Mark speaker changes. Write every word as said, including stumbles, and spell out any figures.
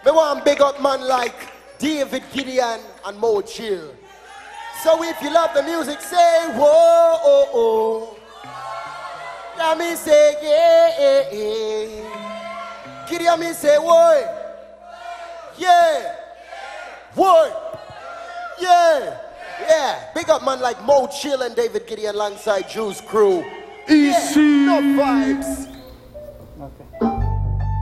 Speaker 1: Me want big up man like David Gideon and Mo Chill. So if you love the music, say whoa, oh, oh. Let me say yeah, yeah. Gideon me say whoa. Yeah. Whoa. Yeah. Yeah. Big up man like Mo Chill and David Gideon alongside Juice Crew.
Speaker 2: Easy.
Speaker 1: Yeah. No vibes.